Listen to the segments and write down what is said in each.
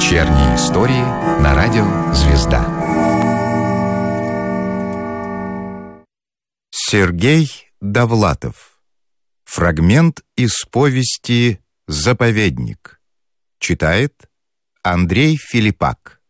Вечерние истории на радио «Звезда». Сергей Довлатов. Фрагмент из повести «Заповедник». Читает Андрей Филиппак.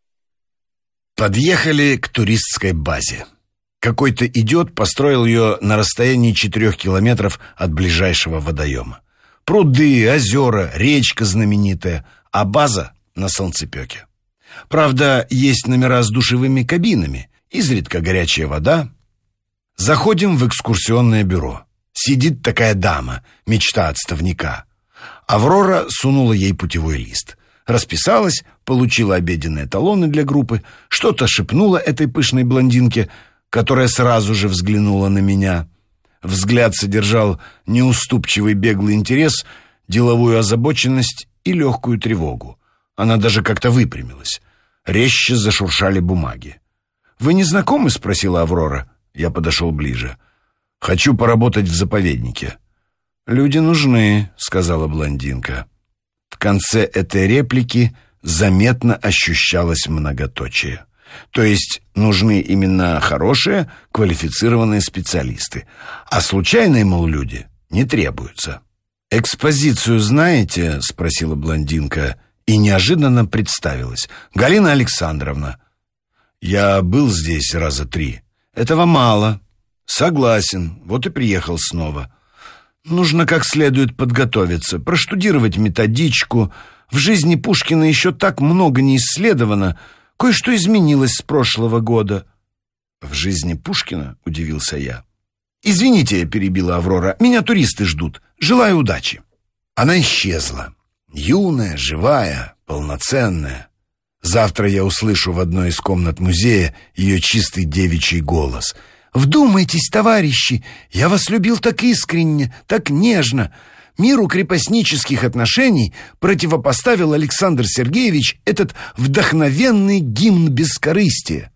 Подъехали к туристской базе. Какой-то идиот построил ее на расстоянии 4 километров от ближайшего водоема. Пруды, озера, речка знаменитая, а база на солнцепеке. Правда, есть номера с душевыми кабинами, изредка горячая вода. Заходим в экскурсионное бюро. Сидит такая дама, мечта отставника. Аврора сунула ей путевой лист. Расписалась, получила обеденные талоны для группы, что-то шепнула этой пышной блондинке, которая сразу же взглянула на меня. Взгляд содержал неуступчивый беглый интерес, деловую озабоченность и легкую тревогу. Она даже как-то выпрямилась. Резче зашуршали бумаги. «Вы не знакомы?» — спросила Аврора. Я подошел ближе. «Хочу поработать в заповеднике». «Люди нужны», — сказала блондинка. В конце этой реплики заметно ощущалось многоточие. То есть нужны именно хорошие, квалифицированные специалисты. А случайные, мол, люди не требуются. «Экспозицию знаете?» — спросила блондинка и неожиданно представилась. «Галина Александровна». «Я был здесь раза 3. Этого мало». «Согласен. Вот и приехал снова. Нужно как следует подготовиться, проштудировать методичку. В жизни Пушкина еще так много не исследовано. Кое-что изменилось с прошлого года». «В жизни Пушкина?» — удивился я. «Извините», — перебила Аврора, — «меня туристы ждут. Желаю удачи». Она исчезла. Юная, живая, полноценная. Завтра я услышу в одной из комнат музея ее чистый девичий голос. «Вдумайтесь, товарищи, я вас любил так искренне, так нежно». Миру крепостнических отношений противопоставил Александр Сергеевич этот вдохновенный гимн бескорыстия.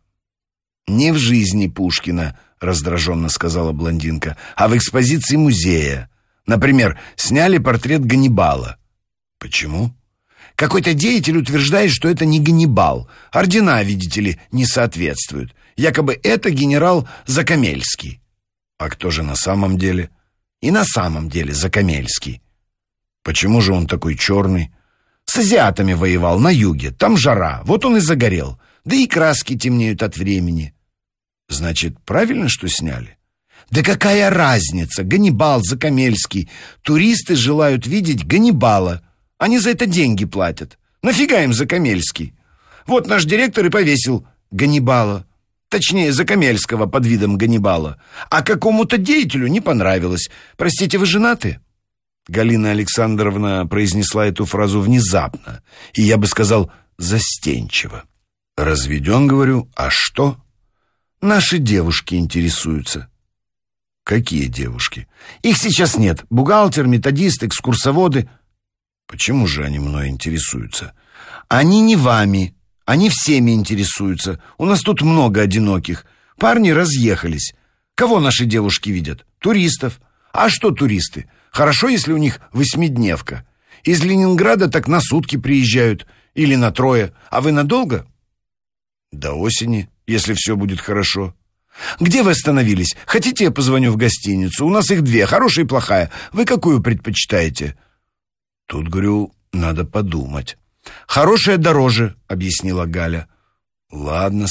«Не в жизни Пушкина», — раздраженно сказала блондинка, «а в экспозиции музея. Например, сняли портрет Ганнибала». «Почему?» «Какой-то деятель утверждает, что это не Ганнибал. Ордена, видите ли, не соответствуют. Якобы это генерал Закамельский». «А кто же на самом деле?» «И на самом деле Закамельский». «Почему же он такой черный?» «С азиатами воевал на юге, там жара, вот он и загорел. Да и краски темнеют от времени». «Значит, правильно, что сняли?» «Да какая разница, Ганнибал, Закамельский. Туристы желают видеть Ганнибала. Они за это деньги платят. Нафига им Закамельский? Вот наш директор и повесил Ганнибала. Точнее, Закамельского под видом Ганнибала. А какому-то деятелю не понравилось. Простите, вы женаты?» Галина Александровна произнесла эту фразу внезапно, и, я бы сказал, застенчиво. «Разведен, говорю, а что?» «Наши девушки интересуются». «Какие девушки?» «Их сейчас нет. Бухгалтер, методист, экскурсоводы». «Почему же они мной интересуются?» «Они не вами. Они всеми интересуются. У нас тут много одиноких. Парни разъехались. Кого наши девушки видят? Туристов. А что туристы? Хорошо, если у них 8-дневка. Из Ленинграда так на сутки приезжают. Или на 3. А вы надолго?» «До осени, если все будет хорошо». «Где вы остановились? Хотите, я позвоню в гостиницу? У нас их 2, хорошая и плохая. Вы какую предпочитаете?» «Тут, говорю, надо подумать». «Хорошая дороже», — объяснила Галя. «Ладно», —